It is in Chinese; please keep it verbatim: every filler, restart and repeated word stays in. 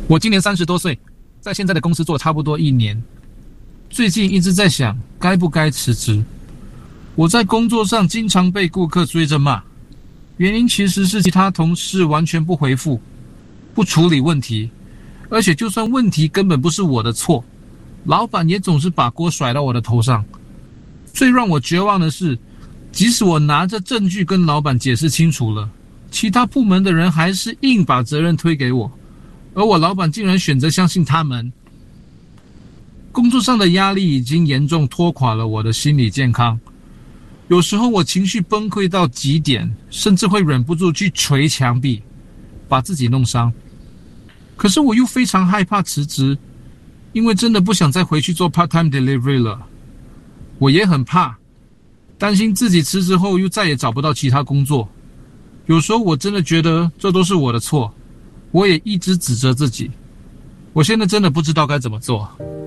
我今年三十多岁，在现在的公司做差不多一年。最近一直在想该不该辞职。我在工作上经常被顾客追着骂，原因其实是其他同事完全不回复，不处理问题，而且就算问题根本不是我的错，老板也总是把锅甩到我的头上。最让我绝望的是，即使我拿着证据跟老板解释清楚了，其他部门的人还是硬把责任推给我，而我老板竟然选择相信他们。工作上的压力已经严重拖垮了我的心理健康，有时候我情绪崩溃到极点，甚至会忍不住去捶墙壁，把自己弄伤。可是我又非常害怕辞职，因为真的不想再回去做 part-time delivery 了。我也很怕，担心自己辞职后又再也找不到其他工作。有时候我真的觉得这都是我的错，我也一直指责自己。我现在真的不知道该怎么做。